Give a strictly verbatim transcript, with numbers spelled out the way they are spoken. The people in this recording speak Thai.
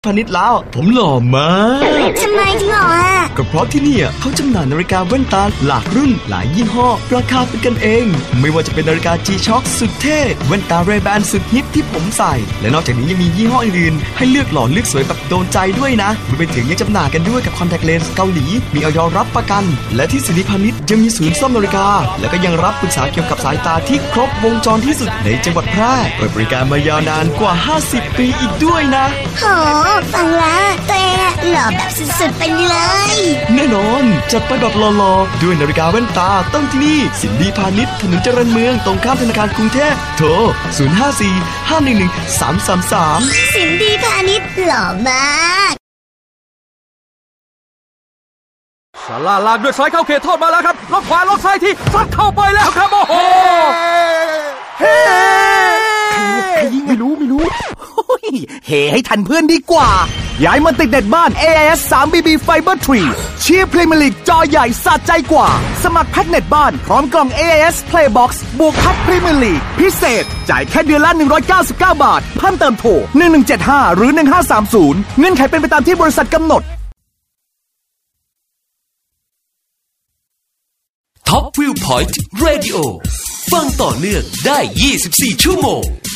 พาณิชย์แล้วผมหล่อมากทำไมถึงหล่ออ่ะก็เพราะที่นี่เขาจำหน่ายนาฬิกาแว่นตาหลากรุ่นหลายยี่ห้อราคาเป็นกันเองไม่ว่าจะเป็นนาฬิกา G-Shock สุดเท่แว่นตา Ray-Ban สุดฮิตที่ผมใส่และนอกจากนี้ยังมียี่ห้ออื่นๆให้เลือกหล่อเลือกสวยแบบโดนใจด้วยนะรวมไปถึงยังจำหน่ายกันด้วยกับ Contact Lens เกาหลีมีออยรับประกันและที่สิริพาณิชย์ยังมีศูนย์ซ่อมนาฬิกาและก็ยังรับปรึกษาเกี่ยวกับสายตาที่ครบวงจรที่สุดในจังหวัดแพร่เปิดบริการมายาวนานกว่าห้าสิบปีอีกด้วยนะโหฟังแล้วตัวเองหล่อแบบสุดๆไปเลยแน่นอนจัดไปแบบหล่อๆด้วยนาฬิกาแว่นตาต้องที่นี่สินดีพาณิชย์ถนนเจริญเมืองตรงข้ามธนาคารกรุงเทพโทรศูนย์ ห้า สี่ ห้า หนึ่ง หนึ่ง สาม สาม สามสินดีพาณิชย์หล่อมากศาลาลากด้วยสายเข้าเขตโทษมาแล้วครับรถขวารถซ้ายที่ซัดเข้าไปแล้วครับโอ้โหเฮ้ใครยิงไม่รู้ไม่รู้เฮ้ให้ทันเพื่อนดีกว่าย้ายมาติดเน็ตบ้าน เอ ไอ เอส ทรี บี บี Fiber ทรี เชียร์พรีเมียร์ลีกจอใหญ่สะใจกว่าสมัครแพ็คเน็ตบ้านพร้อมกล่อง เอ ไอ เอส Playbox บวกแพ็คพรีเมียร์ลีกพิเศษจ่ายแค่เดือนละหนึ่งร้อยเก้าสิบเก้าบาทเพิ่มเติมโทรหนึ่งหนึ่งเจ็ดห้าหรือหนึ่งห้าสามศูนย์เงื่อนไขเป็นไปตามที่บริษัทกำหนด Top View Point Radio ฟังต่อเนื่องได้ยี่สิบสี่ชั่วโมง